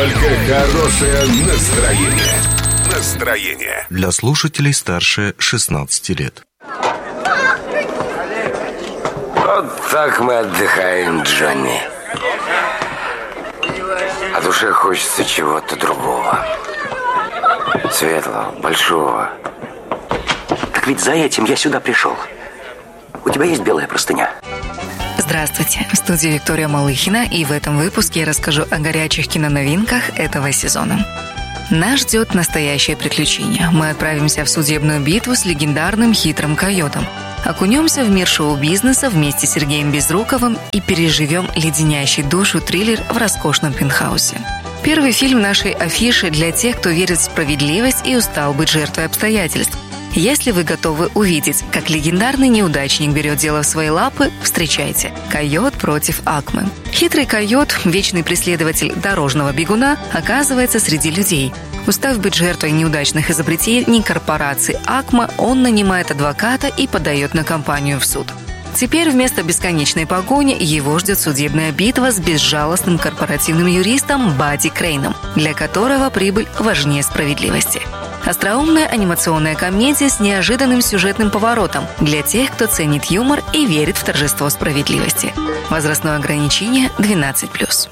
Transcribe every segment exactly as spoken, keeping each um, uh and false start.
Только хорошее настроение. Настроение. Для слушателей старше шестнадцати лет. Вот так мы отдыхаем, Джонни. А душе хочется чего-то другого. Светлого, большого. Так ведь за этим я сюда пришел. У тебя есть белая простыня? Здравствуйте, в студии Виктория Малыхина, и в этом выпуске я расскажу о горячих киноновинках этого сезона. Нас ждет настоящее приключение. Мы отправимся в судебную битву с легендарным хитрым койотом. Окунемся в мир шоу-бизнеса вместе с Сергеем Безруковым и переживем леденящий душу триллер в роскошном пентхаусе. Первый фильм нашей афиши для тех, кто верит в справедливость и устал быть жертвой обстоятельств. Если вы готовы увидеть, как легендарный неудачник берет дело в свои лапы, встречайте. Койот против Акмы. Хитрый койот, вечный преследователь дорожного бегуна, оказывается среди людей. Устав быть жертвой неудачных изобретений корпорации Акма, он нанимает адвоката и подает на компанию в суд. Теперь вместо бесконечной погони его ждет судебная битва с безжалостным корпоративным юристом Бадди Крейном, для которого прибыль важнее справедливости. Остроумная анимационная комедия с неожиданным сюжетным поворотом для тех, кто ценит юмор и верит в торжество справедливости. Возрастное ограничение двенадцать плюс.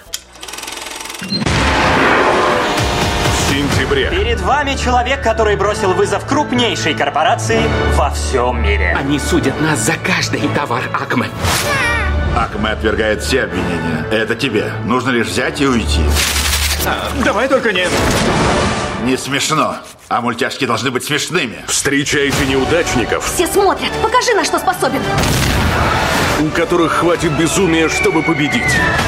Сентября. Перед вами человек, который бросил вызов крупнейшей корпорации во всем мире. Они судят нас за каждый товар Акмы. Акме отвергает все обвинения. Это тебе. Нужно лишь взять и уйти. А, давай только нет. Не смешно. А мультяшки должны быть смешными. Встречайте неудачников. Все смотрят. Покажи, на что способен. У которых хватит безумия, чтобы победить.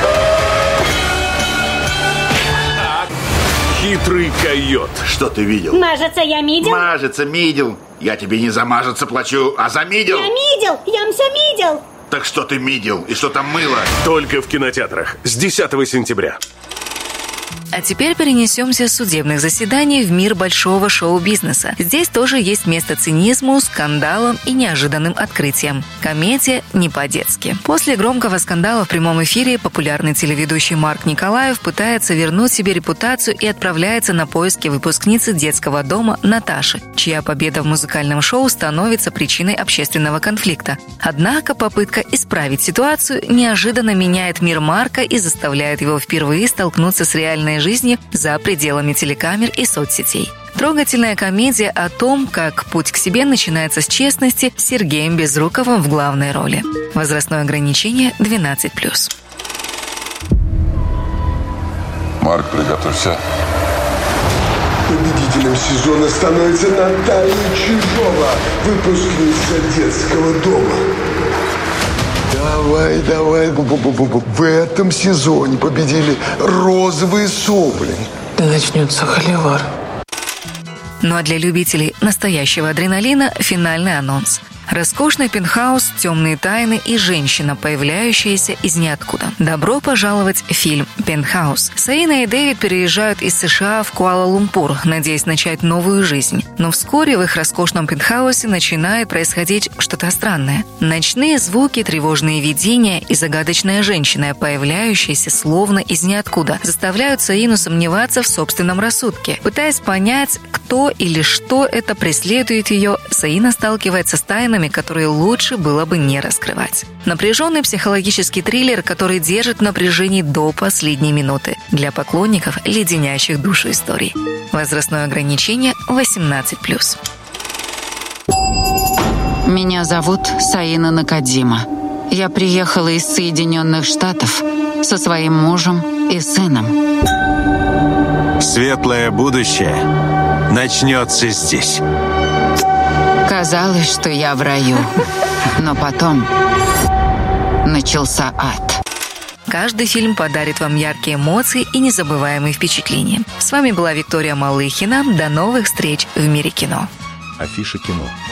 Хитрый койот. Что ты видел? Мажется я мидел? Мажется, мидел. Я тебе не за мажется плачу, а за мидел. Я мидел, я все мидел. Так что ты мидел? И что там мыло? Только в кинотеатрах с десятого сентября. А теперь перенесемся с судебных заседаний в мир большого шоу-бизнеса. Здесь тоже есть место цинизму, скандалам и неожиданным открытиям. Комедия не по-детски. После громкого скандала в прямом эфире популярный телеведущий Марк Николаев пытается вернуть себе репутацию и отправляется на поиски выпускницы детского дома Наташи, чья победа в музыкальном шоу становится причиной общественного конфликта. Однако попытка исправить ситуацию неожиданно меняет мир Марка и заставляет его впервые столкнуться с реальной жизни за пределами телекамер и соцсетей. Трогательная комедия о том, как путь к себе начинается с честности, с Сергеем Безруковым в главной роли. Возрастное ограничение двенадцать плюс. Марк, приготовься. Победителем сезона становится Наталья Чижова, выпускница детского дома. Давай, давай, в этом сезоне победили розовые сопли. Да начнется холивар. Ну а для любителей настоящего адреналина финальный анонс. Роскошный пентхаус, темные тайны и женщина, появляющаяся из ниоткуда. Добро пожаловать в фильм «Пентхаус». Саина и Дэвид переезжают из США в Куала-Лумпур, надеясь начать новую жизнь. Но вскоре в их роскошном пентхаусе начинает происходить что-то странное. Ночные звуки, тревожные видения и загадочная женщина, появляющаяся словно из ниоткуда, заставляют Саину сомневаться в собственном рассудке. Пытаясь понять, кто или что это преследует ее, Саина сталкивается с тайнами, которые лучше было бы не раскрывать. Напряженный психологический триллер, который держит в напряжении до последней минуты. Для поклонников леденящих душу историй. Возрастное ограничение восемнадцать плюс. Меня зовут Саина Накадима. Я приехала из Соединенных Штатов со своим мужем и сыном. Светлое будущее начнется здесь. Казалось, что я в раю, но потом начался ад. Каждый фильм подарит вам яркие эмоции и незабываемые впечатления. С вами была Виктория Малыхина. До новых встреч в мире кино. Афиша кино.